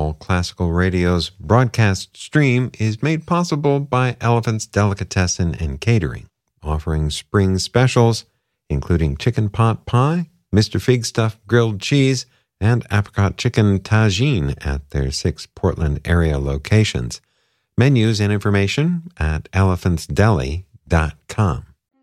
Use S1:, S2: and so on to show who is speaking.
S1: All Classical Radio's broadcast stream is made possible by Elephant's Delicatessen and Catering, offering spring specials, including chicken pot pie, Mr. Fig Stuff grilled cheese, and apricot chicken tagine at their 6 Portland area locations. Menus and information at elephantsdeli.com.